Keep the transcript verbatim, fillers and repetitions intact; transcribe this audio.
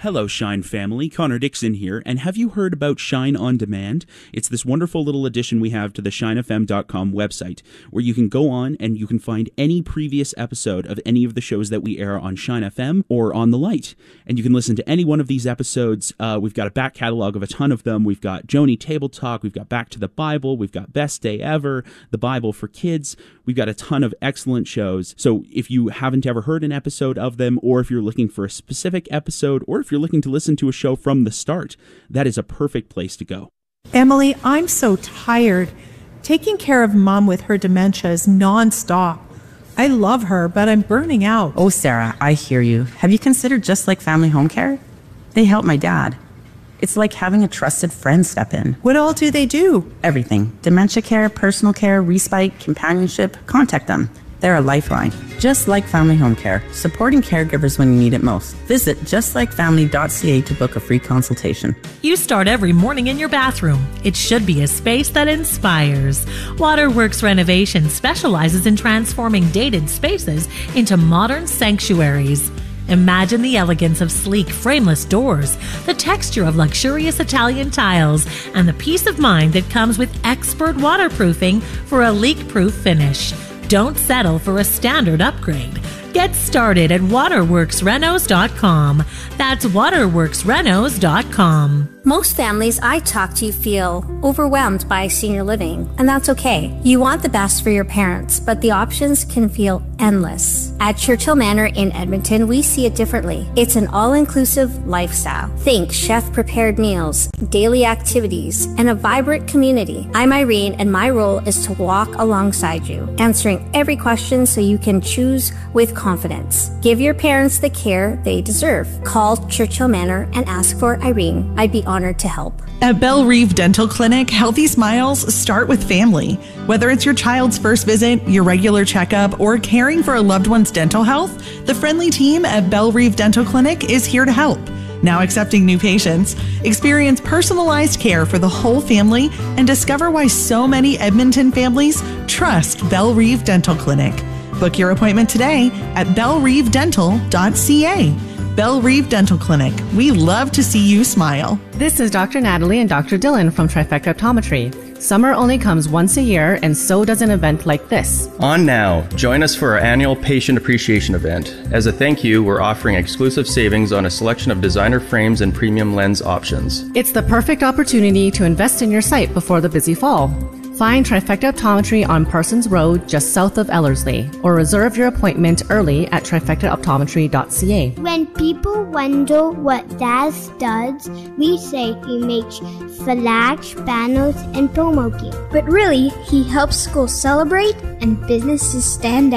Hello, Shine family. Connor Dixon here, and have you heard about Shine On Demand? It's this wonderful little addition we have to the shine f m dot com website, where you can go on and you can find any previous episode of any of the shows that we air on Shine F M or on The Light. And you can listen to any one of these episodes. Uh, we've got a back catalog of a ton of them. We've got Joni Table Talk, we've got Back to the Bible, we've got Best Day Ever, The Bible for Kids. We've got a ton of excellent shows. So if you haven't ever heard an episode of them, or if you're looking for a specific episode, or if you're looking to listen to a show from the start, that is a perfect place to go. Emily, I'm so tired. Taking care of Mom with her dementia is nonstop. I love her, but I'm burning out. Oh, Sarah, I hear you. Have you considered Just Like Family Home Care? They help my dad. It's like having a trusted friend step in. What all do they do? Everything. Dementia care, personal care, respite, companionship. Contact them. They're a lifeline. Just Like Family Home Care, supporting caregivers when you need it most. Visit just like family dot c a to book a free consultation. You start every morning in your bathroom. It should be a space that inspires. Waterworks Renovation specializes in transforming dated spaces into modern sanctuaries. Imagine the elegance of sleek, frameless doors, the texture of luxurious Italian tiles, and the peace of mind that comes with expert waterproofing for a leak-proof finish. Don't settle for a standard upgrade. Get started at waterworks renos dot com. That's waterworks renos dot com. Most families I talk to feel overwhelmed by senior living, and that's okay. You want the best for your parents, but the options can feel endless. At Churchill Manor in Edmonton, we see it differently. It's an all-inclusive lifestyle. Think chef-prepared meals, daily activities, and a vibrant community. I'm Irene, and my role is to walk alongside you, answering every question so you can choose with confidence. Give your parents the care they deserve. Call Churchill Manor and ask for Irene. I'd be honored to help. At Belle Reve Dental Clinic, healthy smiles start with family. Whether it's your child's first visit, your regular checkup, or caring for a loved one's dental health, the friendly team at Belle Reve Dental Clinic is here to help. Now accepting new patients. Experience personalized care for the whole family and discover why so many Edmonton families trust Belle Reve Dental Clinic. Book your appointment today at belle reve dental dot c a. Belle Reve Dental Clinic. We love to see you smile. This is Doctor Natalie and Doctor Dylan from Trifecta Optometry. Summer only comes once a year, and so does an event like this. On now, join us for our annual Patient Appreciation event. As a thank you, we're offering exclusive savings on a selection of designer frames and premium lens options. It's the perfect opportunity to invest in your sight before the busy fall. Find Trifecta Optometry on Parsons Road, just south of Ellerslie, or reserve your appointment early at trifecta optometry dot c a. When people wonder what Daz does, we say he makes Falash, Banos, and Pomoki. But really, he helps schools celebrate and businesses stand out.